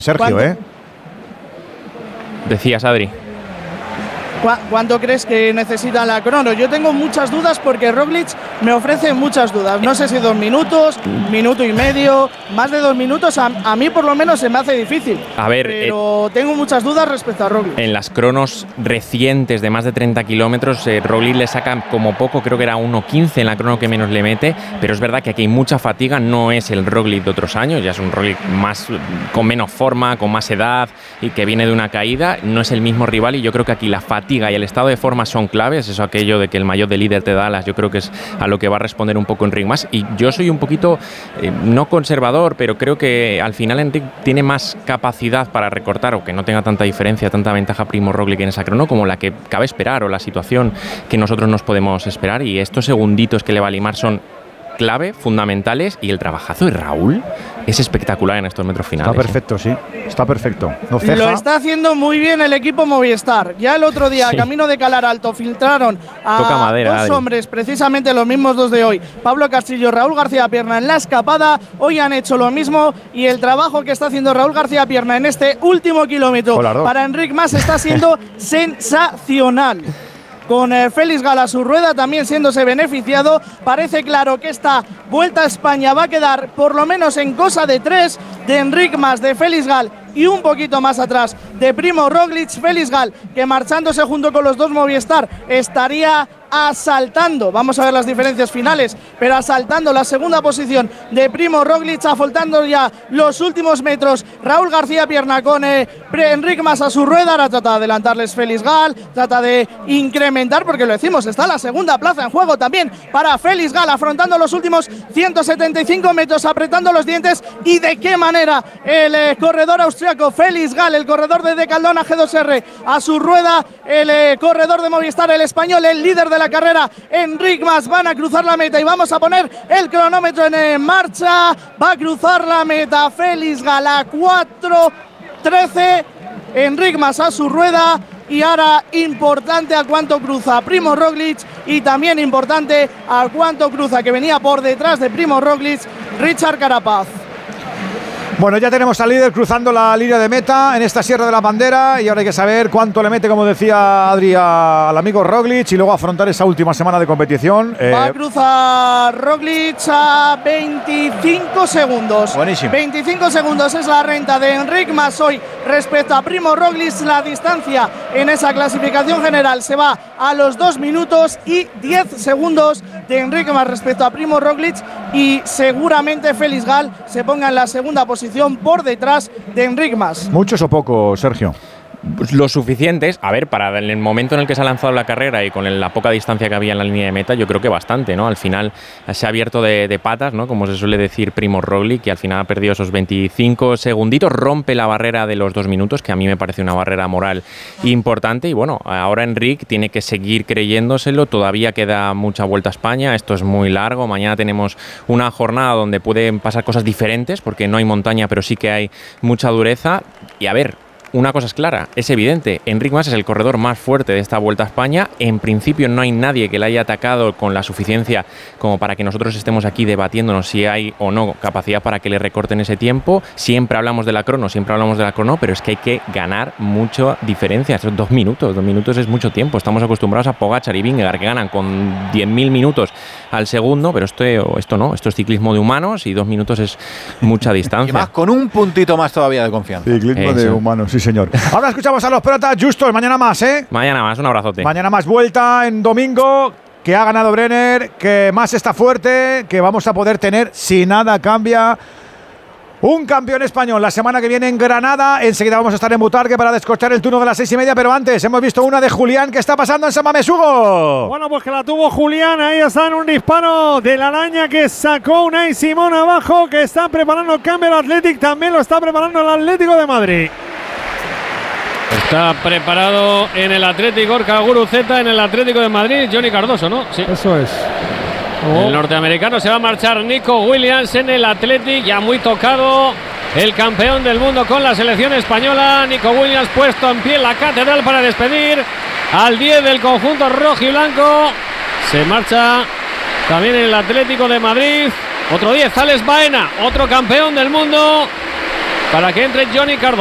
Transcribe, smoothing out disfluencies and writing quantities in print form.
Sergio, Decías, Adri. ¿Cuánto crees que necesita la crono? Yo tengo muchas dudas porque Roglic me ofrece muchas dudas. No sé si 2 minutos, minuto y medio, más de 2 minutos. A mí por lo menos se me hace difícil. A ver, pero tengo muchas dudas respecto a Roglic. En las cronos recientes de más de 30 kilómetros, Roglic le saca como poco, creo que era 1.15 en la crono que menos le mete, pero es verdad que aquí hay mucha fatiga, no es el Roglic de otros años, ya es un Roglic más, con menos forma, con más edad y que viene de una caída, no es el mismo rival y yo creo que aquí la fatiga y el estado de forma son claves, eso aquello de que el maillot de líder te da alas, yo creo que es a lo que va a responder un poco Enric Mas, y yo soy un poquito, no conservador, pero creo que al final Enric tiene más capacidad para recortar o que no tenga tanta diferencia, tanta ventaja Primo Roglic en esa crono como la que cabe esperar o la situación que nosotros nos podemos esperar, y estos segunditos que le va a limar son clave, fundamentales, y el trabajazo de Raúl es espectacular en estos metros finales. Está perfecto, sí, está perfecto. No ceja. Lo está haciendo muy bien el equipo Movistar. Ya el otro día, camino de Calar Alto, filtraron a dos hombres, precisamente los mismos dos de hoy, Pablo Castillo, Raúl García Pierna en la escapada. Hoy han hecho lo mismo y el trabajo que está haciendo Raúl García Pierna en este último kilómetro para Enric Mas está siendo sensacional. Con Félix Gal a su rueda también siéndose beneficiado. Parece claro que esta Vuelta a España va a quedar por lo menos en cosa de 3 de Enric Mas, de Félix Gal y un poquito más atrás de Primo Roglic. Félix Gal, que marchándose junto con los dos Movistar estaría asaltando, vamos a ver las diferencias finales, pero asaltando la segunda posición de Primo Roglic, afrontando ya los últimos metros Raúl García Pierna con Enric Mas a su rueda. Ahora trata de adelantarles Félix Gal, trata de incrementar, porque lo decimos, está la segunda plaza en juego también para Félix Gal, afrontando los últimos 175 metros, apretando los dientes, y de qué manera el corredor austriaco Félix Gal, el corredor de Decaldona G2R, a su rueda el corredor de Movistar, el español, el líder de la carrera, Enric Mas. Van a cruzar la meta y vamos a poner el cronómetro en marcha. Va a cruzar la meta Félix Gal a 4:13, Enric Mas a su rueda. Y ahora importante a cuánto cruza Primo Roglic, y también importante a cuánto cruza, que venía por detrás de Primo Roglic, Richard Carapaz. Bueno, ya tenemos al líder cruzando la línea de meta en esta Sierra de la Bandera, y ahora hay que saber cuánto le mete, como decía Adri, al amigo Roglic, y luego afrontar esa última semana de competición. Va a cruzar Roglic a 25 segundos. Buenísimo. 25 segundos es la renta de Enric Mas hoy respecto a Primo Roglic. La distancia en esa clasificación general se va a los 2 minutos y 10 segundos de Enric Mas respecto a Primo Roglic, y seguramente Félix Gal se ponga en la segunda posición por detrás de Enric Mas. ¿Muchos o pocos, Sergio? Pues lo suficientes, a ver, para el momento en el que se ha lanzado la carrera y con la poca distancia que había en la línea de meta, yo creo que bastante, ¿no? Al final se ha abierto de patas, ¿no? Como se suele decir Primo Roglic, que al final ha perdido esos 25 segunditos, rompe la barrera de los 2 minutos, que a mí me parece una barrera moral importante, y bueno, ahora Enric tiene que seguir creyéndoselo, todavía queda mucha Vuelta a España, esto es muy largo, mañana tenemos una jornada donde pueden pasar cosas diferentes, porque no hay montaña, pero sí que hay mucha dureza, y a ver, una cosa es clara, es evidente, Enric Mas es el corredor más fuerte de esta Vuelta a España. En principio no hay nadie que le haya atacado con la suficiencia como para que nosotros estemos aquí debatiéndonos si hay o no capacidad para que le recorten ese tiempo. Siempre hablamos de la crono, pero es que hay que ganar mucha diferencia. Estos 2 minutos es mucho tiempo. Estamos acostumbrados a Pogačar y Vingegaard, que ganan con 10.000 minutos al segundo, pero esto no, esto es ciclismo de humanos, y 2 minutos es mucha distancia. Y más con un puntito más todavía de confianza. Ciclismo de humanos, sí señor. Ahora escuchamos a los pelotas justos. Mañana más, ¿eh? Mañana más, un abrazote. Mañana más Vuelta en domingo, que ha ganado Brenner, que Mas está fuerte, que vamos a poder tener, si nada cambia, un campeón español la semana que viene en Granada. Enseguida vamos a estar en Butarque para descorchar el turno de las 6:30, pero antes hemos visto una de Julián. ¿Qué está pasando en San Mamés, Hugo? Bueno, pues que la tuvo Julián, ahí está en un disparo de la araña que sacó Unai Simón abajo, que está preparando el cambio el Athletic, también lo está preparando el Atlético de Madrid. Está preparado en el Atlético Gorka Guruceta, en el Atlético de Madrid, Johnny Cardoso, ¿no? Sí. Eso es. El norteamericano se va a marchar Nico Williams en el Athletic, ya muy tocado el campeón del mundo con la selección española. Nico Williams puesto en pie en la catedral para despedir al 10 del conjunto rojo y blanco. Se marcha también el Atlético de Madrid. Otro 10, Alex Baena, otro campeón del mundo. para que entre Johnny Cardona.